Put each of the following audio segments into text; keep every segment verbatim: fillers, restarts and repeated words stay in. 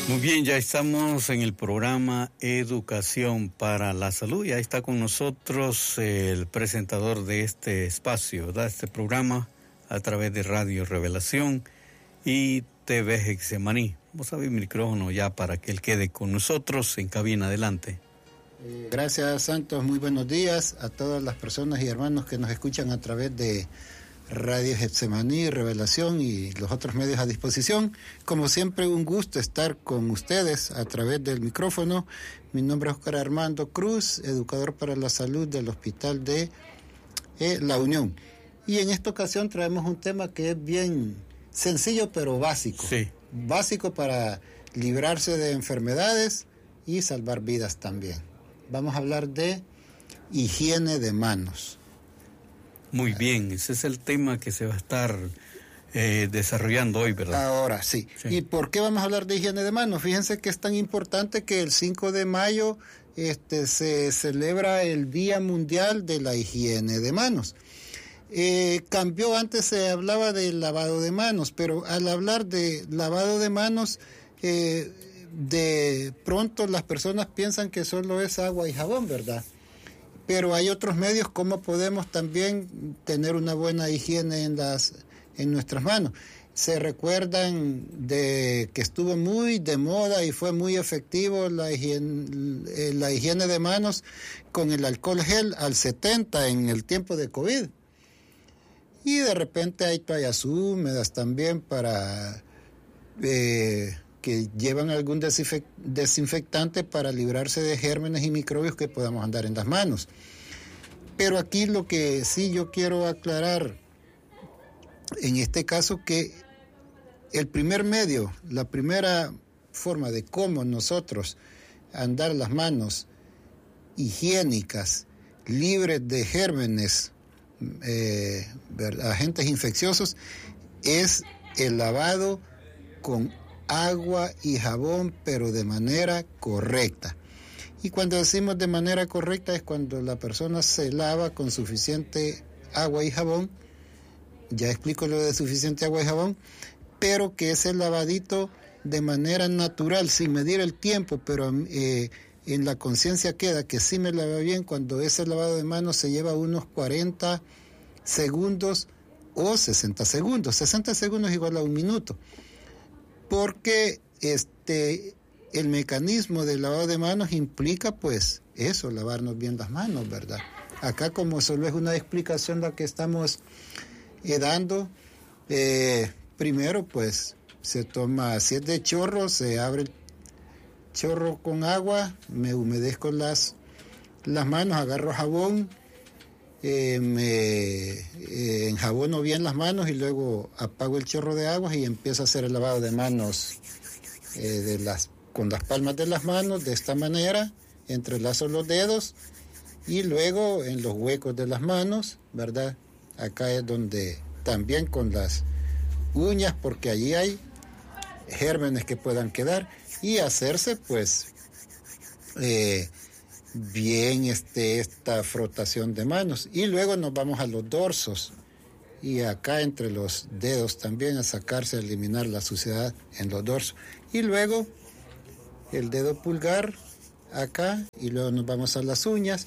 Muy bien, ya estamos en el programa Educación para la Salud. Ya está con nosotros el presentador de este espacio, ¿verdad? Este programa a través de Radio Revelación y T V Getsemaní. Vamos a abrir el micrófono ya para que él quede con nosotros en cabina. Adelante. Eh, gracias, Santos. Muy buenos días a todas las personas y hermanos que nos escuchan a través de Radio Getsemaní, Revelación y los otros medios a disposición. Como siempre, un gusto estar con ustedes a través del micrófono. Mi nombre es Oscar Armando Cruz, educador para la salud del Hospital de eh, La Unión. Y en esta ocasión traemos un tema que es bien sencillo pero básico. Sí. Básico para librarse de enfermedades y salvar vidas también. Vamos a hablar de higiene de manos. Muy bien, ese es el tema que se va a estar eh, desarrollando hoy, ¿verdad? Ahora sí. sí. ¿Y por qué vamos a hablar de higiene de manos? Fíjense que es tan importante que el cinco de mayo este, se celebra el Día Mundial de la Higiene de Manos. Eh, cambió, antes se hablaba de lavado de manos, pero al hablar de lavado de manos, eh, de pronto las personas piensan que solo es agua y jabón, ¿verdad? Pero hay otros medios cómo podemos también tener una buena higiene en las en nuestras manos. Se recuerdan de que estuvo muy de moda y fue muy efectivo la higiene, la higiene de manos con el alcohol gel al setenta en el tiempo de COVID. Y de repente hay toallas húmedas también para eh, que llevan algún desinfectante para librarse de gérmenes y microbios que podamos andar en las manos. Pero aquí lo que sí yo quiero aclarar, en este caso, que el primer medio, la primera forma de cómo nosotros andar las manos higiénicas, libres de gérmenes, eh, agentes infecciosos, es el lavado con agua y jabón, pero de manera correcta. Y cuando decimos de manera correcta es cuando la persona se lava con suficiente agua y jabón. Ya explico lo de suficiente agua y jabón, pero que ese lavadito de manera natural, sin medir el tiempo, pero eh, en la conciencia queda que sí me lava bien cuando ese lavado de manos se lleva unos cuarenta segundos o sesenta segundos. sesenta segundos igual a un minuto. Porque este el mecanismo del lavado de manos implica pues eso, lavarnos bien las manos, ¿verdad? Acá como solo es una explicación la que estamos eh, dando, eh, primero pues se toma, si es de chorro, se abre el chorro con agua, me humedezco las, las manos, agarro jabón, eh, me eh, enjabono bien las manos y luego apago el chorro de agua y empiezo a hacer el lavado de manos eh, de las, con las palmas de las manos, de esta manera, entrelazo los dedos y luego en los huecos de las manos, ¿verdad? Acá es donde también con las uñas, porque allí hay gérmenes que puedan quedar, y hacerse pues eh, bien este, esta frotación de manos. Y luego nos vamos a los dorsos y acá entre los dedos también a sacarse, a eliminar la suciedad en los dorsos. Y luego el dedo pulgar acá y luego nos vamos a las uñas.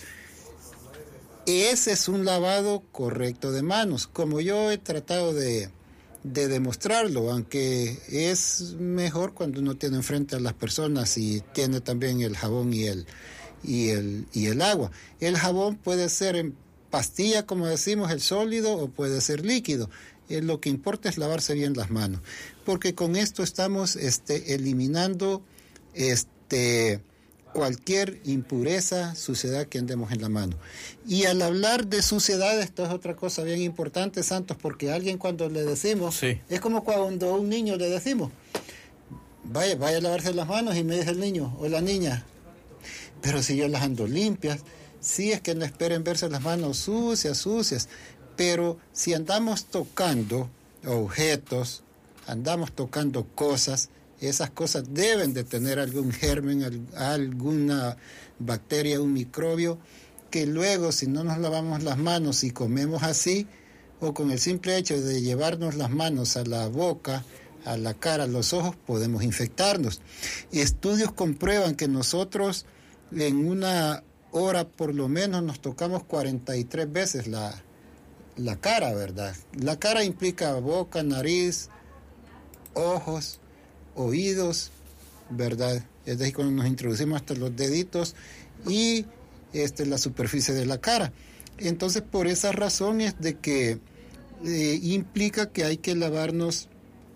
Ese es un lavado correcto de manos, como yo he tratado de, de demostrarlo, aunque es mejor cuando uno tiene enfrente a las personas y tiene también el jabón y el, y el, y el agua. El jabón puede ser en pastilla, como decimos, el sólido, o puede ser líquido. Eh, lo que importa es lavarse bien las manos, porque con esto estamos este, eliminando este, cualquier impureza, suciedad que andemos en la mano. Y al hablar de suciedad, esto es otra cosa bien importante, Santos, porque a alguien cuando le decimos, sí. Es como cuando a un niño le decimos, vaya, vaya a lavarse las manos, y me dice el niño o la niña, pero si yo las ando limpias. Sí, es que no esperen verse las manos sucias, sucias, pero si andamos tocando objetos, andamos tocando cosas, esas cosas deben de tener algún germen, alguna bacteria, un microbio, que luego si no nos lavamos las manos y comemos así, o con el simple hecho de llevarnos las manos a la boca, a la cara, a los ojos, podemos infectarnos. Estudios comprueban que nosotros en una hora por lo menos nos tocamos cuarenta y tres veces la, la cara, ¿verdad? La cara implica boca, nariz, ojos, oídos, ¿verdad? Es decir, cuando nos introducimos hasta los deditos y este, la superficie de la cara. Entonces, por esa razón es de que eh, implica que hay que lavarnos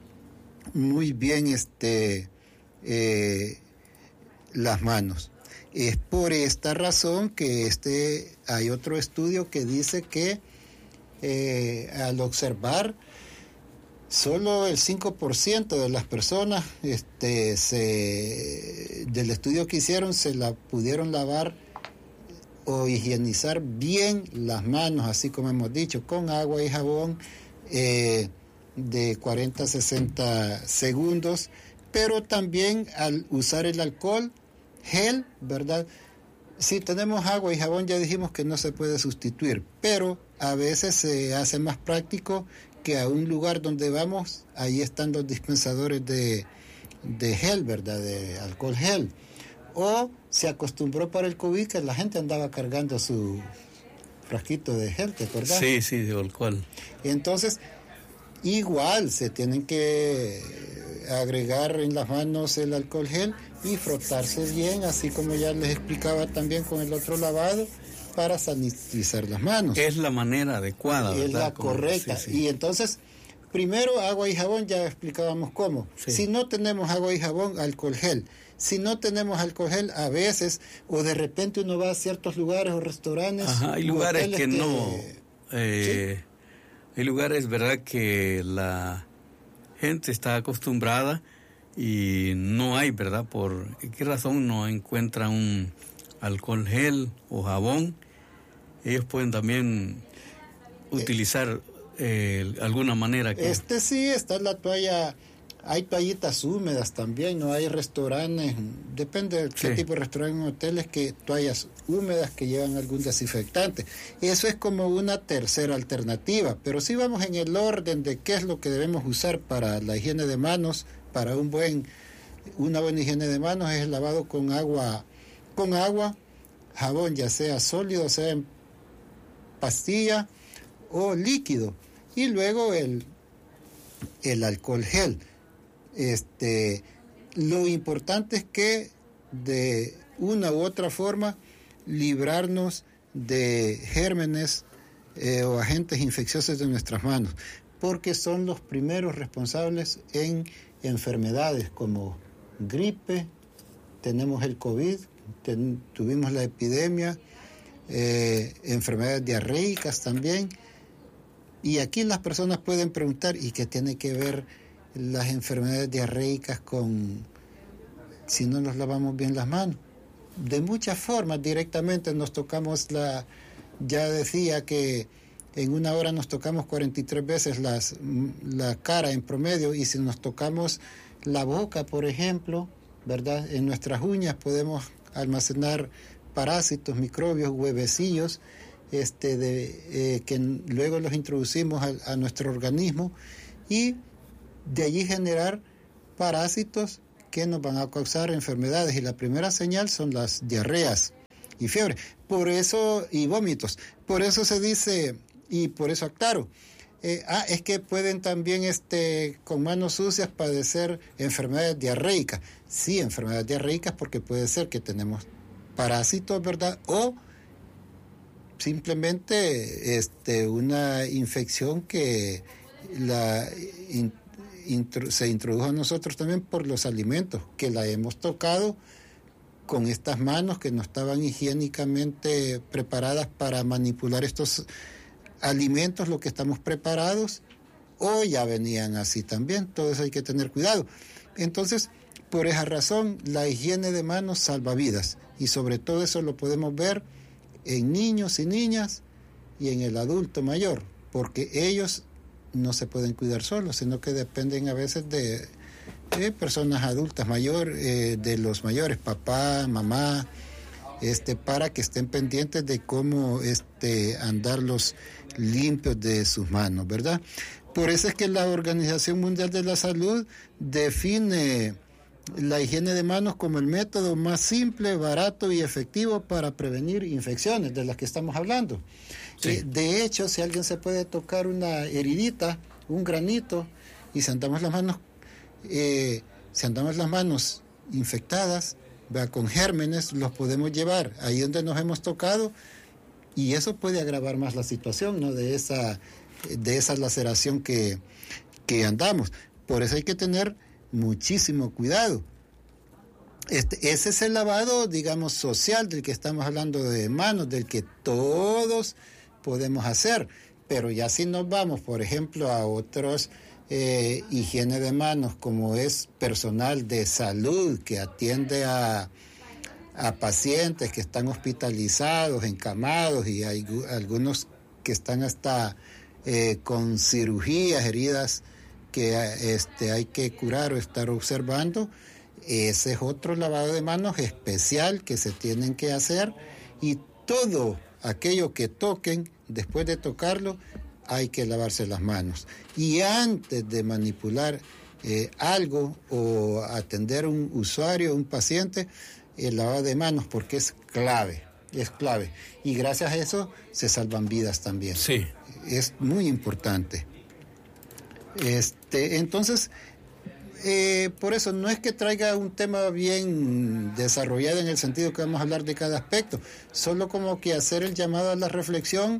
muy bien este, eh, las manos. Es por esta razón que este, hay otro estudio que dice que eh, al observar solo el cinco por ciento de las personas este, se, del estudio que hicieron se la pudieron lavar o higienizar bien las manos, así como hemos dicho, con agua y jabón eh, de cuarenta a sesenta segundos, pero también al usar el alcohol gel, ¿verdad? Si tenemos agua y jabón ya dijimos que no se puede sustituir, pero a veces se hace más práctico que a un lugar donde vamos, ahí están los dispensadores de, de gel, ¿verdad? De alcohol gel. O se acostumbró para el COVID que la gente andaba cargando su frasquito de gel, ¿te acordás? Sí, sí, de alcohol. Entonces, igual se tienen que agregar en las manos el alcohol gel y frotarse bien, así como ya les explicaba también con el otro lavado, para sanitizar las manos. Es la manera adecuada, ¿verdad? Es la como, correcta. Sí, sí. Y entonces, primero agua y jabón, ya explicábamos cómo. Sí. Si no tenemos agua y jabón, alcohol gel. Si no tenemos alcohol gel, a veces, o de repente uno va a ciertos lugares o restaurantes. Ajá, hay lugares que, que no... Eh, ¿sí? Hay lugares, ¿verdad?, que la gente está acostumbrada y no hay, ¿verdad? ¿Por qué razón no encuentran un alcohol gel o jabón? Ellos pueden también utilizar eh, alguna manera que... Este sí, está la toalla, hay toallitas húmedas también, no hay restaurantes, depende de qué sí. tipo de restaurantes, hoteles, que toallas húmedas que llevan algún desinfectante. Eso es como una tercera alternativa, pero si vamos en el orden de qué es lo que debemos usar para la higiene de manos, para un buen, una buena higiene de manos, es el lavado con agua, con agua, jabón, ya sea sólido, sea en pastilla o líquido, y luego el, el alcohol gel. Este, lo importante es que de una u otra forma librarnos de gérmenes eh, o agentes infecciosos de nuestras manos, porque son los primeros responsables en enfermedades como gripe, tenemos el COVID, ten, tuvimos la epidemia, eh, enfermedades diarreicas también. Y aquí las personas pueden preguntar, ¿y qué tiene que ver las enfermedades diarreicas con si no nos lavamos bien las manos? De muchas formas, directamente nos tocamos la, ya decía que en una hora nos tocamos cuarenta y tres veces las, la cara en promedio, y si nos tocamos la boca, por ejemplo, ¿verdad? En nuestras uñas podemos almacenar parásitos, microbios, huevecillos, este, de, eh, que luego los introducimos a, a nuestro organismo, y de allí generar parásitos que nos van a causar enfermedades, y la primera señal son las diarreas y fiebre, por eso, y vómitos. Por eso se dice, y por eso aclaro, eh, ah, es que pueden también este, con manos sucias padecer enfermedades diarreicas. Sí, enfermedades diarreicas, porque puede ser que tenemos parásitos, ¿verdad? O simplemente este, una infección que la in, intro, se introdujo a nosotros también por los alimentos, que la hemos tocado con estas manos que no estaban higiénicamente preparadas para manipular estos alimentos, lo que estamos preparados, o ya venían así también. Todo eso hay que tener cuidado. Entonces, por esa razón, la higiene de manos salva vidas, y sobre todo eso lo podemos ver en niños y niñas y en el adulto mayor, porque ellos no se pueden cuidar solos, sino que dependen a veces de, de personas adultas mayores, eh, de los mayores, papá, mamá, este, para que estén pendientes de cómo este, andarlos limpios de sus manos, ¿verdad? Por eso es que la Organización Mundial de la Salud define la higiene de manos como el método más simple, barato y efectivo para prevenir infecciones de las que estamos hablando. Sí. Eh, de hecho, si alguien se puede tocar una heridita, un granito, y si andamos las manos, eh, si andamos las manos infectadas, ¿verdad?, con gérmenes, los podemos llevar ahí donde nos hemos tocado, y eso puede agravar más la situación, ¿no?, de esa, de esa laceración que, que andamos. Por eso hay que tener muchísimo cuidado. Este, ese es el lavado, digamos, social del que estamos hablando, de manos, del que todos podemos hacer. Pero ya si nos vamos, por ejemplo, a otros eh, higiene de manos, como es personal de salud que atiende a, a pacientes que están hospitalizados, encamados, y hay algunos que están hasta eh, con cirugías, heridas que este, hay que curar o estar observando. Ese es otro lavado de manos especial que se tienen que hacer, y todo aquello que toquen, después de tocarlo, hay que lavarse las manos. Y antes de manipular eh, algo o atender a un usuario, un paciente, el lavado de manos, porque es clave, es clave. Y gracias a eso se salvan vidas también. Sí. Es muy importante. Este, entonces, eh, por eso no es que traiga un tema bien desarrollado en el sentido que vamos a hablar de cada aspecto, solo como que hacer el llamado a la reflexión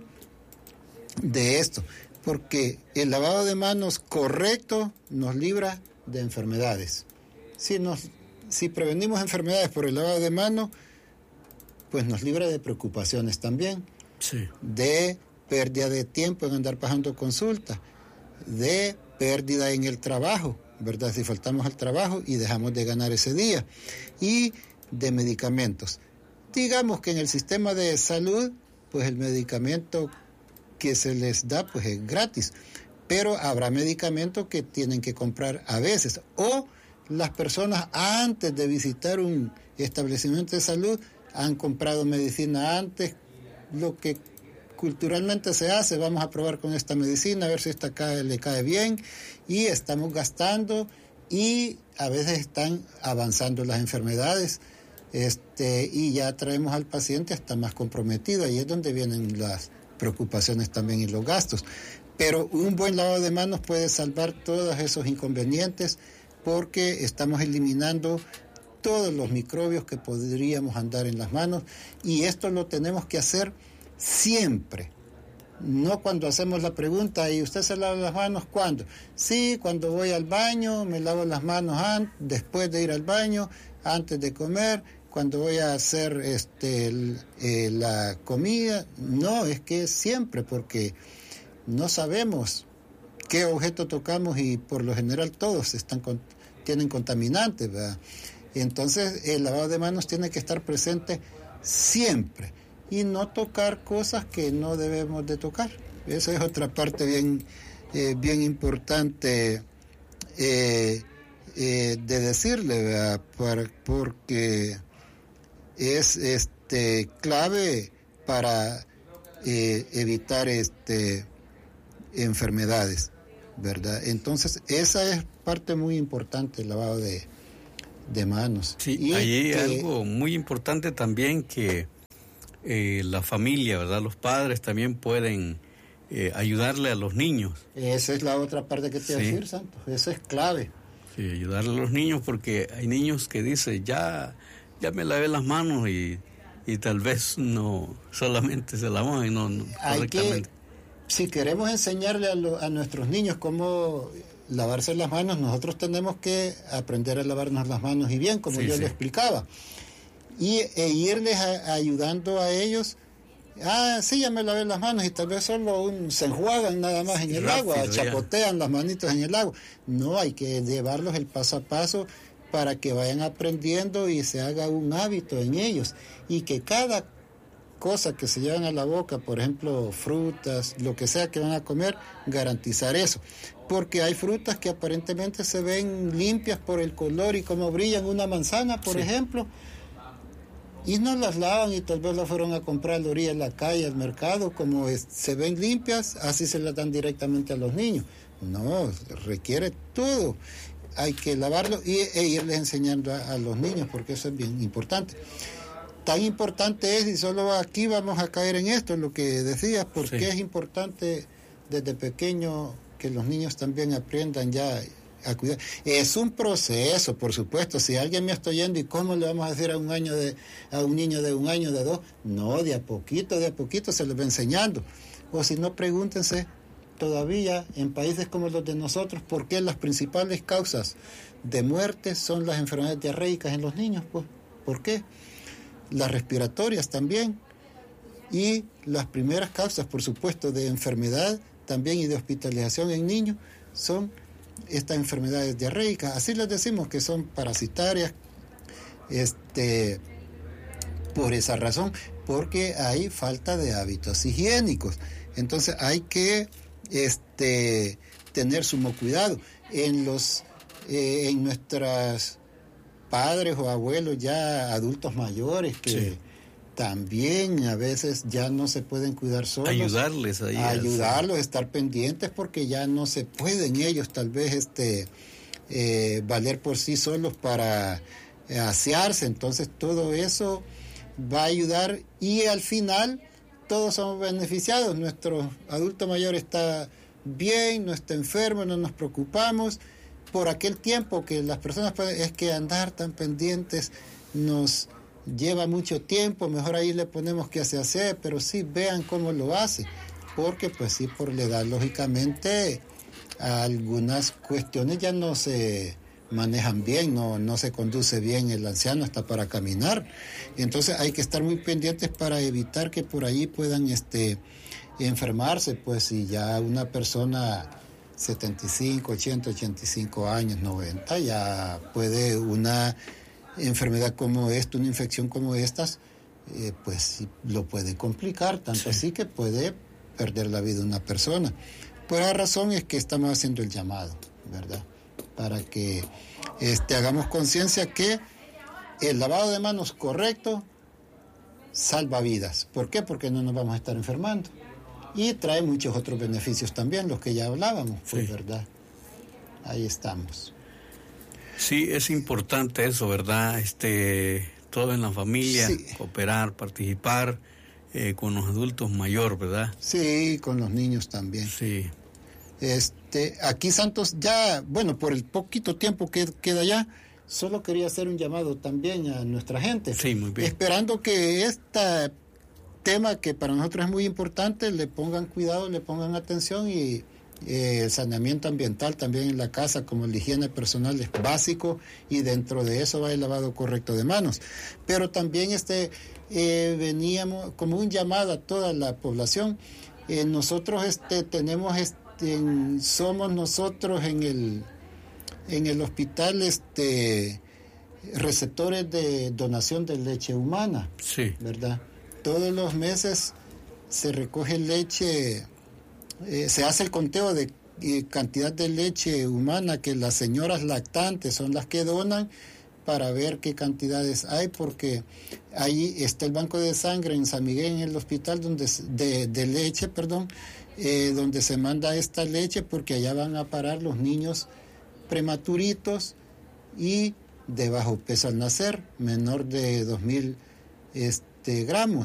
de esto, porque el lavado de manos correcto nos libra de enfermedades. Si nos, si prevenimos enfermedades por el lavado de manos, pues nos libra de preocupaciones también, sí, de pérdida de tiempo en andar pasando consultas, de pérdida en el trabajo, ¿verdad?, si faltamos al trabajo y dejamos de ganar ese día, y de medicamentos. Digamos que en el sistema de salud, pues el medicamento que se les da pues es gratis, pero habrá medicamentos que tienen que comprar a veces, o las personas antes de visitar un establecimiento de salud han comprado medicina antes, lo que culturalmente se hace, vamos a probar con esta medicina, a ver si esta cae, le cae bien, y estamos gastando, y a veces están avanzando las enfermedades, este, y ya traemos al paciente hasta más comprometido. Ahí es donde vienen las preocupaciones también y los gastos. Pero un buen lavado de manos puede salvar todos esos inconvenientes, porque estamos eliminando todos los microbios que podríamos andar en las manos, y esto lo tenemos que hacer siempre, no cuando hacemos la pregunta, ¿y usted se lava las manos cuándo? Sí, cuando voy al baño, me lavo las manos antes, después de ir al baño, antes de comer, cuando voy a hacer este el, eh, la comida. No, es que siempre, porque no sabemos qué objeto tocamos, y por lo general todos están con, tienen contaminantes, ¿verdad? Entonces el lavado de manos tiene que estar presente siempre, y no tocar cosas que no debemos de tocar. Esa es otra parte bien, eh, bien importante eh, eh, de decirle, ¿verdad? Para, porque es este clave para eh, evitar este enfermedades, ¿verdad? Entonces esa es parte muy importante, el lavado de, de manos. Sí, y ahí que, algo muy importante también, que Eh, la familia, ¿verdad? Los padres también pueden eh, ayudarle a los niños. Esa es la otra parte que te iba a decir, Santos. Eso es clave. Sí, ayudarle a los niños, porque hay niños que dicen, ya, ya me lavé las manos, y, y tal vez no solamente se lavan y no, no hay correctamente. Que, si queremos enseñarle a, lo, a nuestros niños cómo lavarse las manos, nosotros tenemos que aprender a lavarnos las manos, y bien, como sí, yo sí. le explicaba. Y e irles a, ayudando a ellos. Ah, sí, ya me lavé las manos, y tal vez solo un, se enjuagan nada más en el rápido, agua, chapotean ya las manitos en el agua. No, hay que llevarlos el paso a paso para que vayan aprendiendo y se haga un hábito en ellos, y que cada cosa que se llevan a la boca, por ejemplo, frutas, lo que sea que van a comer, garantizar eso. Porque hay frutas que aparentemente se ven limpias por el color y cómo brillan, una manzana, por sí. ejemplo, y no las lavan, y tal vez las fueron a comprar a la orilla de la calle, al mercado, como es, se ven limpias, así se las dan directamente a los niños. No, requiere todo. Hay que lavarlo y, e irles enseñando a, a los niños, porque eso es bien importante. Tan importante es, y solo aquí vamos a caer en esto, lo que decías, porque sí. Es importante desde pequeño que los niños también aprendan ya a cuidar. Es un proceso, por supuesto. Si alguien me está oyendo, ¿y cómo le vamos a decir a un año de, a un niño de un año, de dos? No, de a poquito, de a poquito se les va enseñando. O si no, pregúntense todavía en países como los de nosotros, ¿por qué las principales causas de muerte son las enfermedades diarreicas en los niños? Pues, ¿por qué? Las respiratorias también. Y las primeras causas, por supuesto, de enfermedad también y de hospitalización en niños son estas enfermedades diarreicas. Así les decimos que son parasitarias, este, por esa razón, porque hay falta de hábitos higiénicos. Entonces hay que este, tener sumo cuidado. En los, eh, en nuestros padres o abuelos ya adultos mayores que sí. También a veces ya no se pueden cuidar solos. Ayudarles ahí. Ayudarlos, estar pendientes porque ya no se pueden ellos tal vez este eh, valer por sí solos para eh, asearse. Entonces todo eso va a ayudar y al final todos somos beneficiados. Nuestro adulto mayor está bien, no está enfermo, no nos preocupamos. Por aquel tiempo que las personas pueden, es que andar tan pendientes nos lleva mucho tiempo, mejor ahí le ponemos que se hace, pero sí vean cómo lo hace, porque pues sí, por la edad, lógicamente, algunas cuestiones ya no se manejan bien, no, no se conduce bien el anciano hasta para caminar, entonces hay que estar muy pendientes para evitar que por ahí puedan este, enfermarse, pues si ya una persona setenta y cinco, ochenta, ochenta y cinco años, noventa, ya puede una enfermedad como esta, una infección como estas, eh, pues sí, lo puede complicar, tanto sí. Así que puede perder la vida una persona. Por esa razón es que estamos haciendo el llamado, ¿verdad? Para que este, hagamos conciencia que el lavado de manos correcto salva vidas. ¿Por qué? Porque no nos vamos a estar enfermando. Y trae muchos otros beneficios también, los que ya hablábamos, pues, sí. ¿Verdad? Ahí estamos. Sí, es importante eso, ¿verdad? Este, todo en la familia, sí. Cooperar, participar eh, con los adultos mayores, ¿verdad? Sí, con los niños también. Sí. Este, aquí Santos ya, bueno, por el poquito tiempo que queda ya, solo quería hacer un llamado también a nuestra gente. Sí, muy bien. Esperando que este tema que para nosotros es muy importante, le pongan cuidado, le pongan atención y Eh, el saneamiento ambiental también en la casa, como la higiene personal es básico y dentro de eso va el lavado correcto de manos. Pero también este eh, veníamos como un llamado a toda la población. Eh, nosotros este tenemos este en, somos nosotros en el en el hospital este receptores de donación de leche humana. Sí. ¿Verdad? Todos los meses se recoge leche. Eh, se hace el conteo de eh, cantidad de leche humana que las señoras lactantes son las que donan para ver qué cantidades hay, porque ahí está el banco de sangre en San Miguel, en el hospital donde de, de leche, perdón, eh, donde se manda esta leche, porque allá van a parar los niños prematuritos y de bajo peso al nacer, menor de dos mil este, gramos.